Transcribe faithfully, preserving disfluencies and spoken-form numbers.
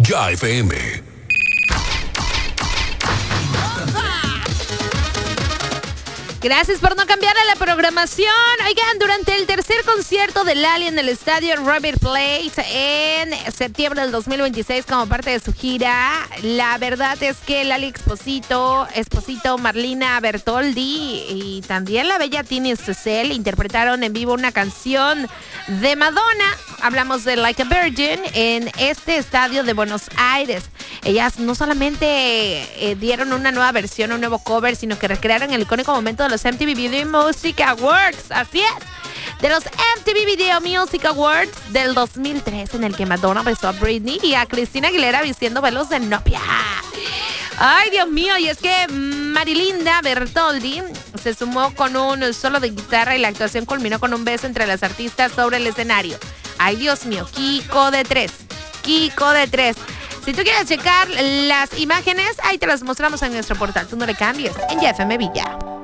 Ya F M. Gracias por no cambiar a la programación. Oigan, durante el tercer concierto de Lali en el estadio River Plate en septiembre del dos mil veintiséis como parte de su gira, la verdad es que Lali Esposito, Esposito, Marlina Bertoldi y también la bella Tini Stoessel interpretaron en vivo una canción de Madonna. Hablamos de Like a Virgin en este estadio de Buenos Aires. Ellas no solamente eh, dieron una nueva versión, un nuevo cover, sino que recrearon el icónico momento de los M T V Video Music Awards. Así es, de los M T V Video Music Awards del dos mil tres, en el que Madonna besó a Britney y a Christina Aguilera vistiendo velos de novia. Ay, Dios mío, y es que Marilinda Bertoldi se sumó con un solo de guitarra y la actuación culminó con un beso entre las artistas sobre el escenario. Ay, Dios mío, Kiko de tres, Kiko de tres. Si tú quieres checar las imágenes, ahí te las mostramos en nuestro portal. Tú no le cambies, en Ya F M Villa.